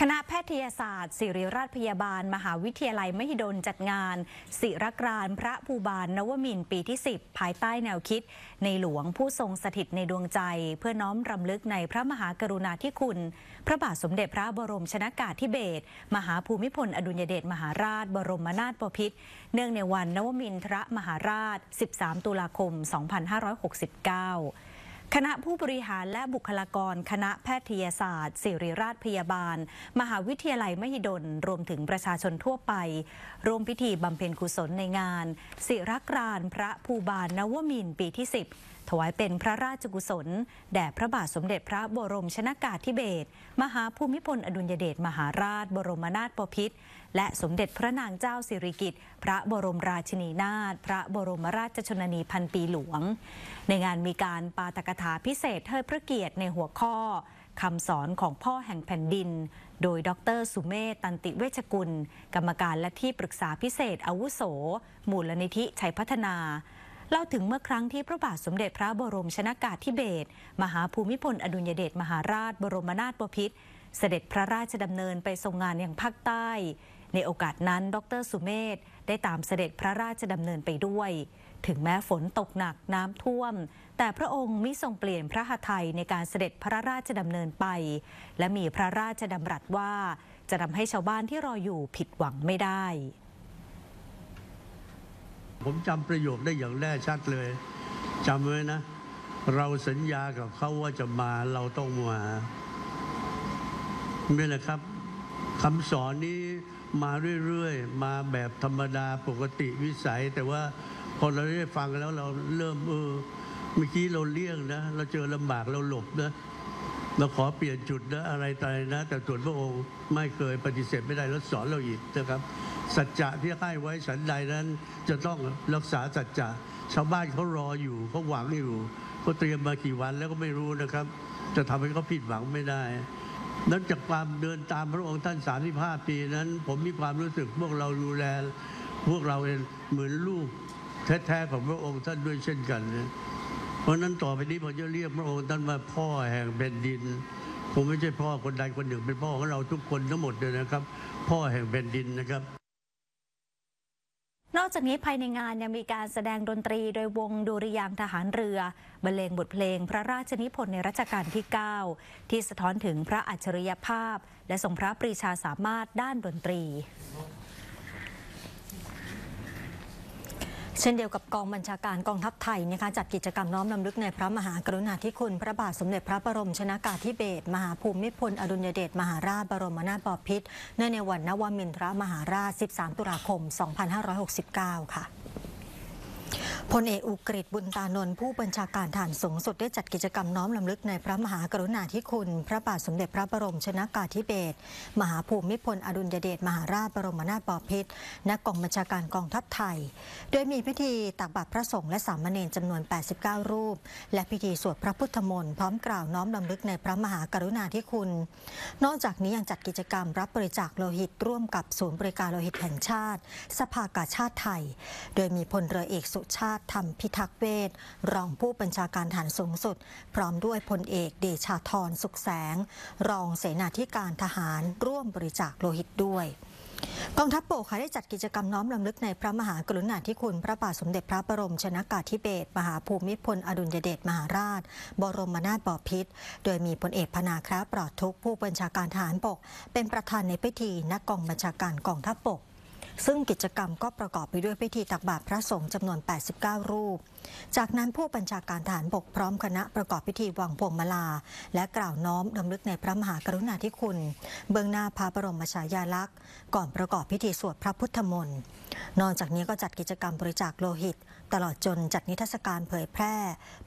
คณะแพทยศาสตร์ศิริราชพยาบาลมหาวิทยาลัยมหิดลจัดงานศิรกรานต์พระภูบาลนวมินทร์ปีที่ 10 ภายใต้แนวคิดในหลวงผู้ทรงสถิตในดวงใจเพื่อน้อมรำลึกในพระมหากรุณาธิคุณพระบาทสมเด็จพระบรมชนกาธิเบศรมหาภูมิพลอดุลยเดชมหาราชบรมนาถบพิตรเนื่องในวันนวมินทรมหาราช 13 ตุลาคม 2569คณะผู้บริหารและบุคลากรคณะแพทยศาสตร์ศิริราชพยาบาลมหาวิทยาลัยมหิดลรวมถึงประชาชนทั่วไปร่วมพิธีบำเพ็ญกุศลในงานศิรกรานต์พระภูบาลนวมินทร์ปีที่ 10ถวายเป็นพระราชกุศลแด่พระบาทสมเด็จพระบรมชนกาธิเบศรมหาภูมิพลอดุลยเดชมหาราชบรมนาถบพิตรและสมเด็จพระนางเจ้าสิริกิติ์พระบรมราชินีนาถพระบรมราชชนนีพันปีหลวงในงานมีการปาฐกถาพิเศษเทิดพระเกียรติในหัวข้อคำสอนของพ่อแห่งแผ่นดินโดยดร.สุเมธ ตันติเวชกุลกรรมการและที่ปรึกษาพิเศษอาวุโสมูลนิธิชัยพัฒนาเล่าถึงเมื่อครั้งที่พระบาทสมเด็จพระบรมชนกาธิเบศรมหาภูมิพลอดุลยเดชมหาราชบรมนาถบพิตรเสด็จพระราชดำเนินไปทรงงานยังภาคใต้ในโอกาสนั้นดร.สุเมธได้ตามเสด็จพระราชดำเนินไปด้วยถึงแม้ฝนตกหนักน้ำท่วมแต่พระองค์มิทรงเปลี่ยนพระหทัยในการเสด็จพระราชดำเนินไปและมีพระราชดำรัสว่าจะทำให้ชาวบ้านที่รออยู่ผิดหวังไม่ได้ผมจำประโยคได้อย่างแน่ชัดเลยจำไว้นะเราสัญญากับเขาว่าจะมาเราต้องมานี่แหละครับคำสอนนี้มาเรื่อยๆมาแบบธรรมดาปกติวิสัยแต่ว่าพอเราได้ฟังแล้วเราเริ่มเมื่อกี้เราเลี่ยงนะเราเจอลำบากเราหลบนะเราขอเปลี่ยนจุดนะอะไรตายนะแต่ส่วนพระองค์ไม่เคยปฏิเสธไม่ได้แล้วสอนเราอีกนะครับสัจจะที่ให้ไว้ฉันใดนั้นจะต้องรักษาสัจจะชาวบ้านเขารออยู่เขาหวังอยู่เขาเตรียมมากี่วันแล้วก็ไม่รู้นะครับจะทำให้เขาผิดหวังไม่ได้นั้นจากความเดินตามพระองค์ท่าน35 ปีนั้นผมมีความรู้สึกพวกเราดูแลพวกเราเองเหมือนลูกแท้ๆของพระองค์ท่านด้วยเช่นกันนะเพราะนั้นต่อไปนี้ผมจะเรียกพระองค์ท่านว่าพ่อแห่งแผ่นดินผมไม่ใช่พ่อคนใดคนหนึ่งเป็นพ่อของเราทุกคนทั้งหมดเลยนะครับพ่อแห่งแผ่นดินนะครับนอกจากนี้ภายในงานยังมีการแสดงดนตรีโดยวงดุริยางค์ทหารเรือบรรเลงบทเพลงพระราชนิพนธ์ในรัชกาลที่ 9ที่สะท้อนถึงพระอัจฉริยภาพและทรงพระปรีชาสามารถด้านดนตรีเช่นเดียวกับกองบัญชาการกองทัพไทยนะคะจัดกิจกรรมน้อมรำลึกในพระมหากรุณาธิคุณพระบาทสมเด็จพระบรมชนกาธิเบศรมหาภูมิพลอดุลยเดชมหาราชบรมนาถบพิตรเนื่องในวันนวมินทรมหาราช 13 ตุลาคม 2569 ค่ะพลเอกอุกฤษ บุญตานนท์ผู้บัญชาการทหารสูงสุดได้จัดกิจกรรมน้อมรำลึกในพระมหากรุณาธิคุณพระบาทสมเด็จพระบรมชนกาธิเบศรมหาภูมิพลอดุลยเดชมหาราชบรมนาถบพิตรณกองบัญชาการกองทัพไทยโดยมีพิธีตักบาตรพระสงฆ์และสามเณรจำนวน 89 รูปและพิธีสวดพระพุทธมนต์พร้อมกล่าวน้อมรำลึกในพระมหากรุณาธิคุณนอกจากนี้ยังจัดกิจกรรมรับบริจาคโลหิตร่วมกับศูนย์บริการโลหิตแห่งชาติสภากาชาดไทยโดยมีพลเรือเอกสุชาติธรรมพิทักษ์เวชรองผู้บัญชาการทหารสูงสุดพร้อมด้วยพลเอกเดชาธรสุขแสงรองเสนาธิการทหารร่วมบริจาคโลหิตด้วยกองทัพบกได้จัดกิจกรรมน้อมรำลึกในพระมหากรุณาธิคุณพระบาทสมเด็จพระบรมชนกาธิเบศรมหาภูมิพลอดุลยเดชมหาราชบรมนาถบพิตรโดยมีพลเอกพนาคราปลอดทุกข์ผู้บัญชาการทหารบกเป็นประธานในพิธีณกองบัญชาการกองทัพบกซึ่งกิจกรรมก็ประกอบไปด้วยพิธีตักบาตรพระสงฆ์จำนวน 89 รูปจากนั้นผู้บัญชาการทหารบกพร้อมคณะประกอบพิธีวางพวงมาลาและกล่าวน้อมรำลึกในพระมหากรุณาธิคุณเบื้องหน้าพระบรมฉายาลักษณ์ก่อนประกอบพิธีสวดพระพุทธมนต์นอกจากนี้ก็จัดกิจกรรมบริจาคโลหิตตลอดจนจัดนิทรรศการเผยแพร่